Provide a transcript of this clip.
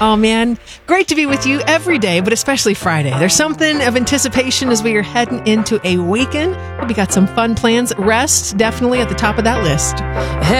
Oh, man. Great to be with you every day, but especially Friday. There's something of anticipation as we are heading into a weekend. We got some fun plans. Rest, definitely at the top of that list.